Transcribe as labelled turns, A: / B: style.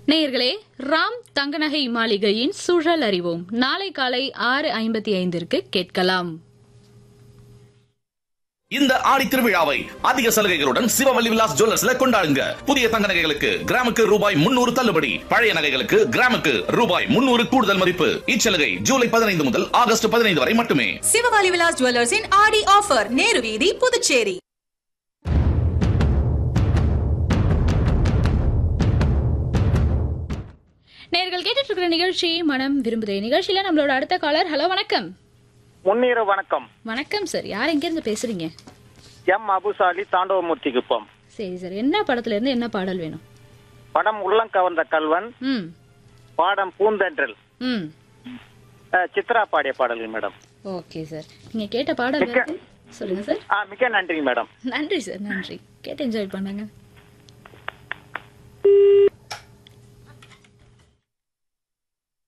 A: நேயர்களே, ராம் தங்கநகை மாளிகையின் சுழல் அறிவோம் நாளை காலை 6:55 கேட்கலாம்.
B: இந்த ஆடி திருவிழாவை அதிக சலுகைகளுடன் சிவவல்லி விலாஸ் ஜுவல்லர்ஸ்ல கொண்டாடுங்க. புதிய தங்க நகைகளுக்கு கிராமுக்கு ரூபாய் 300 தள்ளுபடி, பழைய நகைகளுக்கு கிராமுக்கு ரூபாய் 300 கூடுதல் மதிப்பு. இச்சலுகை ஜூலை 15 முதல் ஆகஸ்ட் 15 வரை மட்டுமே.
C: சிவவல்லி விலாஸ் ஜுவல்லர்ஸின் ஆடி ஆஃபர், நேரு வீதி, புதுச்சேரி.
A: நேயர்கள் கேட்டுட்டு இருக்கிற நிகழ்ச்சி மனம் விரும்புதே. நிகழ்ச்சியில நம்மளோட அடுத்த காலர். ஹலோ, வணக்கம்.
D: முன்னீர வணக்கம்.
A: வணக்கம் சார், யார் எங்க இருந்து பேசுறீங்க?
D: எம் அபுசாலி, தாண்டவமூர்த்தி குப்பம்.
A: சரி சார், என்ன படத்துல இருந்து என்ன பாடல் வேணும்?
D: படம் உள்ளங்கவர்ந்த கல்வன்,
A: ம்
D: பாடம் பூந்தென்றல்,
A: ம்
D: சித்ரா பாடிய பாடல்கள் மேடம்.
A: ஓகே சார், நீங்க கேட்ட பாடல் சொல்லுங்க சார்.
D: மிக்க நன்றி மேடம்.
A: நன்றி சார், நன்றி. கேட்டு என்ஜாய் பண்ணுங்க.